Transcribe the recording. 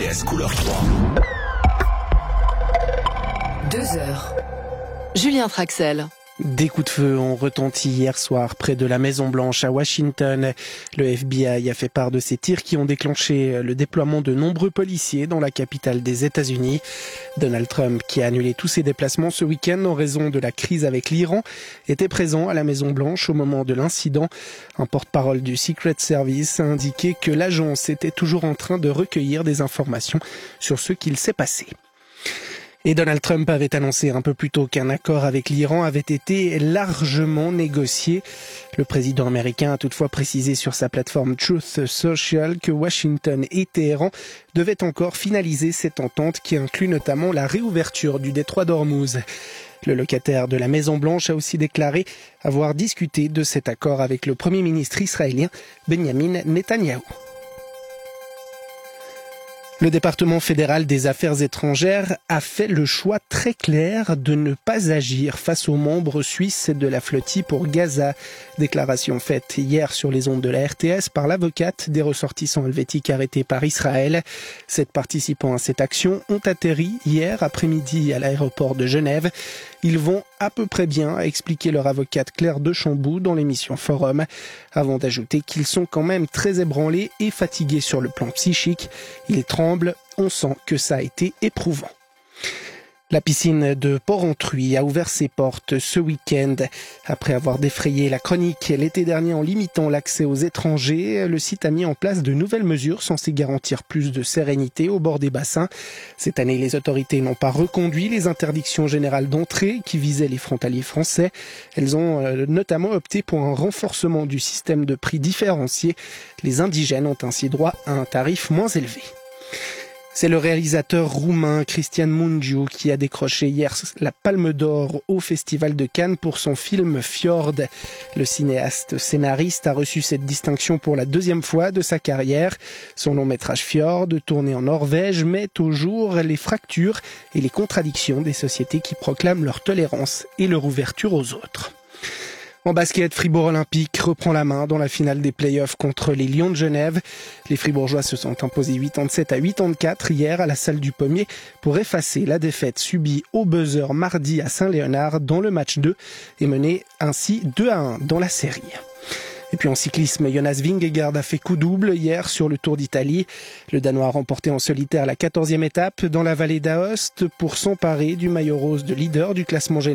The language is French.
RTS couleur 3. 2 heures. Julien Traxel. Des coups de feu ont retenti hier soir près de la Maison-Blanche à Washington. Le FBI a fait part de ces tirs qui ont déclenché le déploiement de nombreux policiers dans la capitale des États-Unis. Donald Trump, qui a annulé tous ses déplacements ce week-end en raison de la crise avec l'Iran, était présent à la Maison-Blanche au moment de l'incident. Un porte-parole du Secret Service a indiqué que l'agence était toujours en train de recueillir des informations sur ce qu'il s'est passé. Et Donald Trump avait annoncé un peu plus tôt qu'un accord avec l'Iran avait été largement négocié. Le président américain a toutefois précisé sur sa plateforme Truth Social que Washington et Téhéran devaient encore finaliser cette entente qui inclut notamment la réouverture du détroit d'Ormuz. Le locataire de la Maison-Blanche a aussi déclaré avoir discuté de cet accord avec le premier ministre israélien Benjamin Netanyahou. Le département fédéral des affaires étrangères a fait le choix très clair de ne pas agir face aux membres suisses de la flottille pour Gaza. Déclaration faite hier sur les ondes de la RTS par l'avocate des ressortissants helvétiques arrêtés par Israël. 7 participants à cette action ont atterri hier après-midi à l'aéroport de Genève. Ils vont à peu près bien, a expliqué leur avocate Claire Dechamboux dans l'émission Forum, avant d'ajouter qu'ils sont quand même très ébranlés et fatigués sur le plan psychique. Ils tremblent, on sent que ça a été éprouvant. La piscine de Porrentruy a ouvert ses portes ce week-end. Après avoir défrayé la chronique l'été dernier en limitant l'accès aux étrangers, le site a mis en place de nouvelles mesures censées garantir plus de sérénité au bord des bassins. Cette année, les autorités n'ont pas reconduit les interdictions générales d'entrée qui visaient les frontaliers français. Elles ont notamment opté pour un renforcement du système de prix différencié. Les indigènes ont ainsi droit à un tarif moins élevé. C'est le réalisateur roumain Cristian Mungiu qui a décroché hier la Palme d'Or au Festival de Cannes pour son film Fjord. Le cinéaste scénariste a reçu cette distinction pour la 2e fois de sa carrière. Son long métrage Fjord, tourné en Norvège, met au jour les fractures et les contradictions des sociétés qui proclament leur tolérance et leur ouverture aux autres. En basket, Fribourg Olympique reprend la main dans la finale des playoffs contre les Lions de Genève. Les Fribourgeois se sont imposés 87 à 84 hier à la salle du Pommier pour effacer la défaite subie au buzzer mardi à Saint-Léonard dans le match 2 et mener ainsi 2-1 dans la série. Et puis en cyclisme, Jonas Vingegaard a fait coup double hier sur le Tour d'Italie. Le Danois a remporté en solitaire la 14e étape dans la vallée d'Aoste pour s'emparer du maillot rose de leader du classement général.